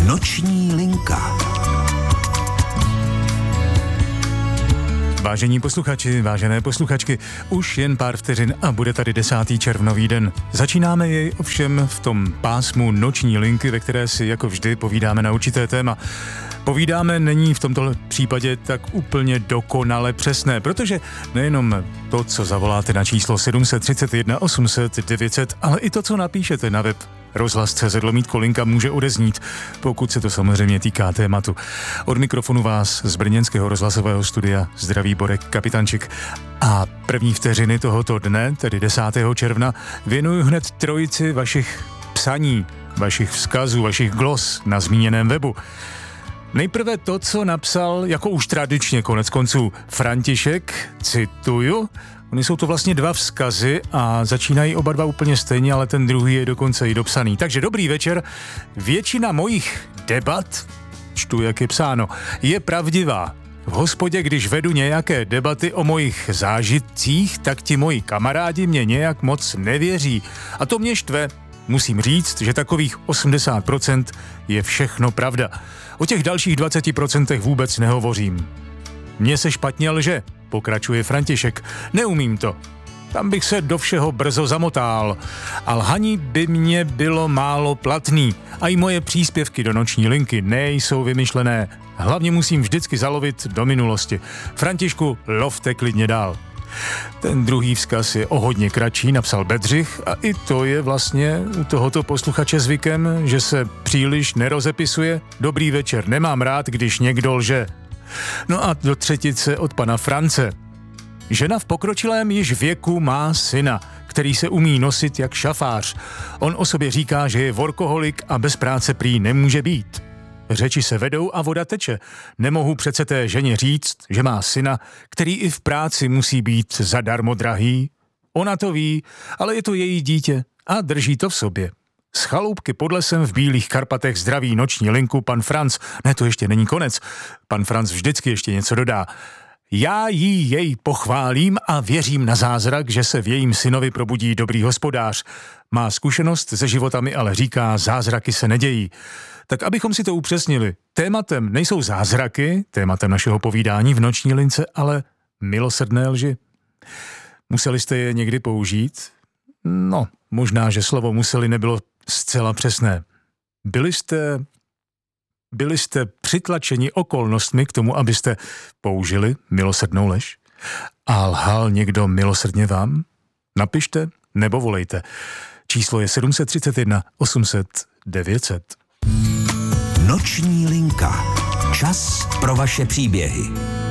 Noční linka. Vážení posluchači, vážené posluchačky, už jen pár vteřin a bude tady 10. červnový den. Začínáme jej ovšem v tom pásmu noční linky, ve které si jako vždy povídáme na určité téma. Povídáme není v tomto případě tak úplně dokonale přesné, protože nejenom to, co zavoláte na číslo 731 800 900, ale i to, co napíšete na web rozhlas.cz/linka může odeznít, pokud se to samozřejmě týká tématu. Od mikrofonu vás z brněnského rozhlasového studia zdraví Borek Kapitančik. A první vteřiny tohoto dne, tedy 10. června, věnuju hned trojici vašich psaní, vašich vzkazů, vašich glos na zmíněném webu. Nejprve to, co napsal, jako už tradičně konec konců, František, cituju. Oni jsou to vlastně dva vzkazy a začínají oba dva úplně stejně, ale ten druhý je dokonce i dopsaný. Takže dobrý večer. Většina mojich debat, čtu, jak je psáno, je pravdivá. V hospodě, když vedu nějaké debaty o mojich zážitcích, tak ti moji kamarádi mě nějak moc nevěří. A to mě štve. Musím říct, že takových 80% je všechno pravda. O těch dalších 20% vůbec nehovořím. Mně se špatně lže, pokračuje František. Neumím to. Tam bych se do všeho brzo zamotal. A lhaní by mě bylo málo platný. A i moje příspěvky do noční linky nejsou vymyšlené. Hlavně musím vždycky zalovit do minulosti. Františku, lovte klidně dál. Ten druhý vzkaz je o hodně kratší, napsal Bedřich, a i to je vlastně u tohoto posluchače zvykem, že se příliš nerozepisuje. Dobrý večer, nemám rád, když někdo lže. No a do třetice od pana France. Žena v pokročilém již věku má syna, který se umí nosit jak šafář. On o sobě říká, že je workoholik a bez práce prý nemůže být. Řeči se vedou a voda teče. Nemohu přece té ženě říct, že má syna, který i v práci musí být zadarmo drahý. Ona to ví, ale je to její dítě a drží to v sobě. Z chaloupky pod lesem v Bílých Karpatech zdraví noční linku pan Franc. Ne, to ještě není konec. Pan Franc vždycky ještě něco dodá. Já jej pochválím a věřím na zázrak, že se v jejím synovi probudí dobrý hospodář. Má zkušenost se životami, ale říká, zázraky se nedějí. Tak abychom si to upřesnili, tématem nejsou zázraky, tématem našeho povídání v noční lince, ale milosrdné lži. Museli jste je někdy použít? No, možná, že slovo museli nebylo zcela přesné. Byli jste přitlačeni okolnostmi k tomu, abyste použili milosrdnou lež? A lhal někdo milosrdně vám? Napište nebo volejte. Číslo je 731 800 900. Noční linka. Čas pro vaše příběhy.